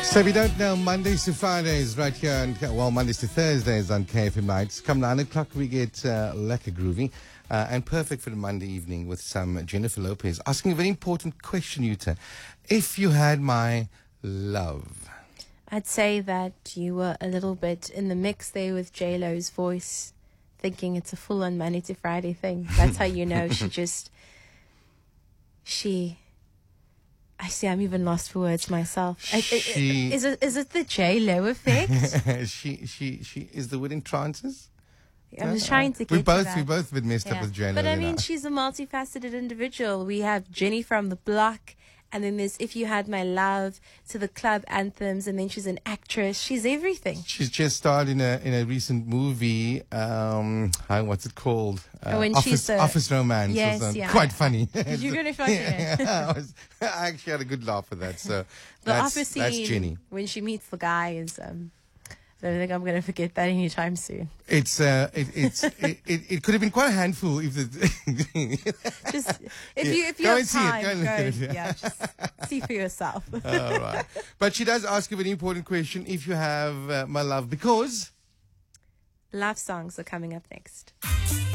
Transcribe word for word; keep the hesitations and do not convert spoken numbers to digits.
So we don't know Mondays to Fridays right here, on, well, Mondays to Thursdays on K F M Nights. Come nine o'clock, we get uh, Lekker Groovy. Uh, and perfect for the Monday evening with some Jennifer Lopez asking a very important question, Yuta. If you had my love. I'd say that you were a little bit in the mix there with J-Lo's voice, thinking it's a full-on Monday to Friday thing. That's how you know she just, she, I see I'm even lost for words myself. She, is it is it the J-Lo effect? she, she, she is the winning trances? I was trying to get we both to that. we both been messed Yeah. up with J-Lo. But I you mean, know. she's a multifaceted individual. We have Jenny from the Block, and then there's If You Had My Love, to the club anthems, and then she's an actress. She's everything. She's just starred in a in a recent movie. Um, hi, what's it called? Uh, Oh, when Office she's a- Office Romance. Yes, was, um, yeah. quite funny. Did you really find yeah, it? I, was, I actually had a good laugh with that. So The that's, office that's scene Jenny. when she meets the guy is. Um, I don't think I'm going to forget that anytime soon. It's uh, it, it's it, it, it could have been quite a handful if the. Just if Yeah. you if you Go have and see it. time, Go and look at it. yeah, just see for yourself. All right, but she does ask a very important question. If you have uh, my love, because Love songs are coming up next.